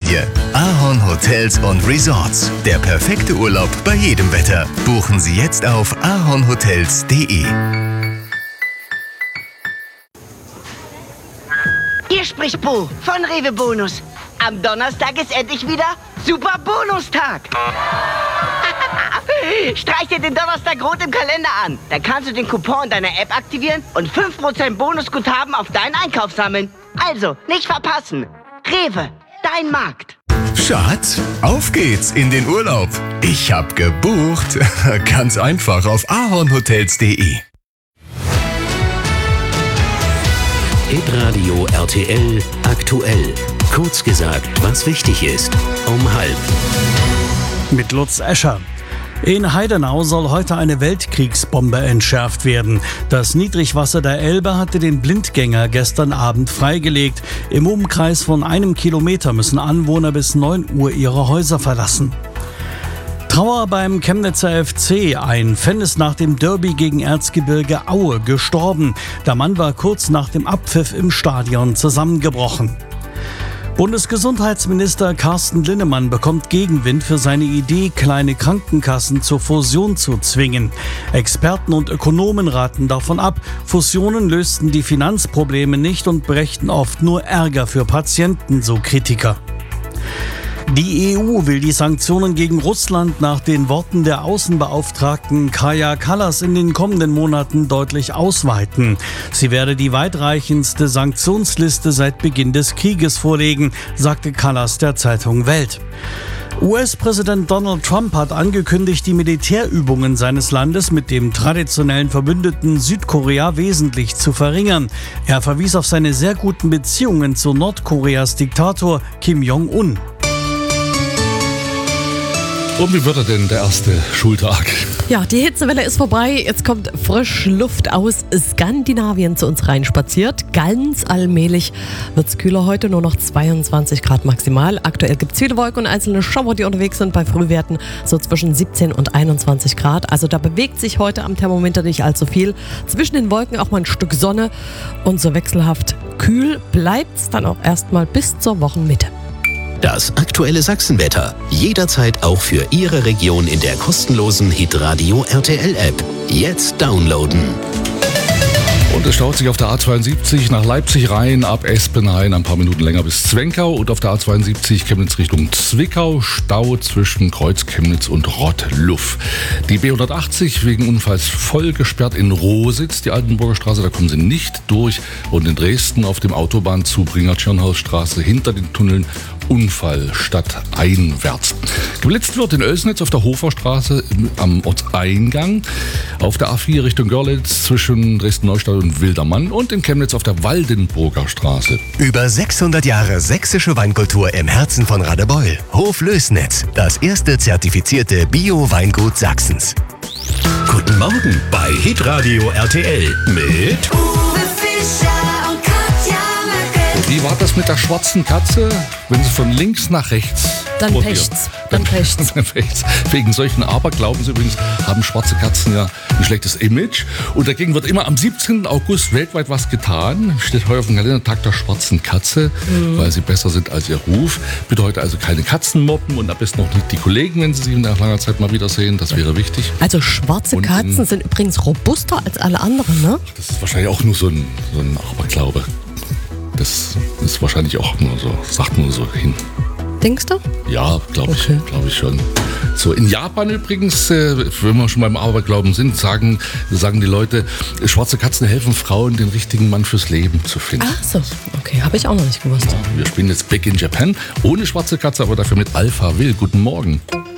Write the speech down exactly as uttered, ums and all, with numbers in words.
Familie. Ahorn Hotels und Resorts. Der perfekte Urlaub bei jedem Wetter. Buchen Sie jetzt auf ahornhotels punkt de. Hier spricht Bo von Rewe Bonus. Am Donnerstag ist endlich wieder Super Bonustag. Streich dir den Donnerstag rot im Kalender an. Da kannst du den Coupon in deiner App aktivieren und fünf Prozent Bonusguthaben auf deinen Einkauf sammeln. Also, nicht verpassen. Rewe, dein Markt. Schatz, auf geht's in den Urlaub. Ich hab gebucht. Ganz einfach auf ahornhotels punkt de. Hitradio R T L aktuell. Kurz gesagt, was wichtig ist. Um halb. Mit Lutz Escher. In Heidenau soll heute eine Weltkriegsbombe entschärft werden. Das Niedrigwasser der Elbe hatte den Blindgänger gestern Abend freigelegt. Im Umkreis von einem Kilometer müssen Anwohner bis neun Uhr ihre Häuser verlassen. Trauer beim Chemnitzer F C. Ein Fan ist nach dem Derby gegen Erzgebirge Aue gestorben. Der Mann war kurz nach dem Abpfiff im Stadion zusammengebrochen. Bundesgesundheitsminister Carsten Linnemann bekommt Gegenwind für seine Idee, kleine Krankenkassen zur Fusion zu zwingen. Experten und Ökonomen raten davon ab. Fusionen lösten die Finanzprobleme nicht und brächten oft nur Ärger für Patienten, so Kritiker. Die E U will die Sanktionen gegen Russland nach den Worten der Außenbeauftragten Kaja Kallas in den kommenden Monaten deutlich ausweiten. Sie werde die weitreichendste Sanktionsliste seit Beginn des Krieges vorlegen, sagte Kallas der Zeitung Welt. U S-Präsident Donald Trump hat angekündigt, die Militärübungen seines Landes mit dem traditionellen Verbündeten Südkorea wesentlich zu verringern. Er verwies auf seine sehr guten Beziehungen zu Nordkoreas Diktator Kim Jong-un. Und wie wird er denn der erste Schultag? Ja, die Hitzewelle ist vorbei. Jetzt kommt frische Luft aus Skandinavien zu uns reinspaziert. Ganz allmählich wird es kühler heute, nur noch zweiundzwanzig Grad maximal. Aktuell gibt es viele Wolken und einzelne Schauer, die unterwegs sind bei Frühwerten so zwischen siebzehn und einundzwanzig Grad. Also da bewegt sich heute am Thermometer nicht allzu viel. Zwischen den Wolken auch mal ein Stück Sonne und so wechselhaft kühl bleibt es dann auch erstmal bis zur Wochenmitte. Das aktuelle Sachsenwetter. Jederzeit auch für Ihre Region in der kostenlosen Hitradio R T L App. Jetzt downloaden. Und es staut sich auf der A zweiundsiebzig nach Leipzig rein, ab Espenhain ein paar Minuten länger bis Zwenkau. Und auf der A zweiundsiebzig Chemnitz Richtung Zwickau, Stau zwischen Kreuz Chemnitz und Rottluff. Die B hundertachtzig wegen Unfalls voll gesperrt in Rositz, die Altenburger Straße, da kommen sie nicht durch. Und in Dresden auf dem Autobahnzubringer Tschirnhausstraße hinter den Tunneln Unfall stadteinwärts. Geblitzt wird in Oelsnitz auf der Hoferstraße am Ortseingang, auf der A vier Richtung Görlitz zwischen Dresden-Neustadt und Wildermann und in Chemnitz auf der Waldenburger Straße. Über sechshundert Jahre sächsische Weinkultur im Herzen von Radebeul. Hof Lößnitz, das erste zertifizierte Bio-Weingut Sachsens. Guten Morgen bei Hitradio R T L mit Uwe Fischer und Katja Möcke. Wie war das mit der schwarzen Katze, wenn sie von links nach rechts Dann rotiert? pecht's. Dann pecht's. Dann pecht's. Wegen solchen Aberglaubens übrigens haben schwarze Katzen ja ein schlechtes Image. Und dagegen wird immer am siebzehnten August weltweit was getan. Steht heute auf dem Kalender, Tag der schwarzen Katze, mhm. weil sie besser sind als ihr Ruf. Bitte heute also keine Katzen mobben und am besten noch nicht die Kollegen, wenn sie sie nach langer Zeit mal wiedersehen. Das wäre wichtig. Also schwarze Und Katzen in, sind übrigens robuster als alle anderen, ne? Das ist wahrscheinlich auch nur so ein, so ein Aberglaube. Das ist wahrscheinlich auch nur so, sagt nur so hin. Denkst du? Ja, glaube ich, Okay. glaube ich schon. So, in Japan übrigens, äh, wenn wir schon beim Aberglauben sind, sagen, sagen die Leute, schwarze Katzen helfen Frauen, den richtigen Mann fürs Leben zu finden. Ach so, okay, habe ich auch noch nicht gewusst. Wir spielen jetzt Back in Japan, ohne schwarze Katze, aber dafür mit Alpha Will. Guten Morgen.